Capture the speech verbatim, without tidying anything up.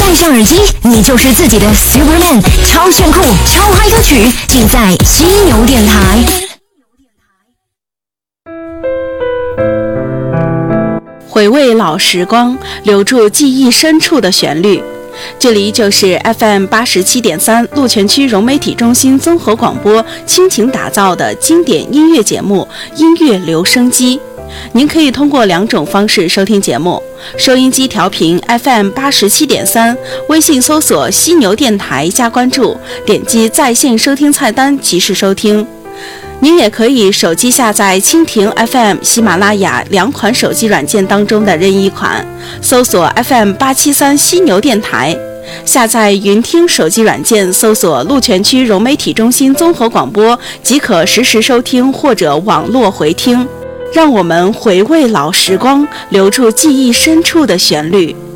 戴上耳机，你就是自己的 Superman， 超炫酷、超嗨歌曲，尽在犀牛电台。 回味老时光，留住记忆深处的旋律。这里就是 F M 八十七点三鹿泉区融媒体中心综合广播倾情打造的经典音乐节目《音乐留声机》。您可以通过两种方式收听节目：收音机调频 F M 八十七点三，微信搜索犀牛电台加关注，点击在线收听菜单即时收听。您也可以手机下载蜻蜓 F M、喜马拉雅两款手机软件当中的任意一款，搜索 F M 八七三犀牛电台。下载云听手机软件，搜索鹿泉区融媒体中心综合广播，即可实时收听或者网络回听。让我们回味老时光，留住记忆深处的旋律。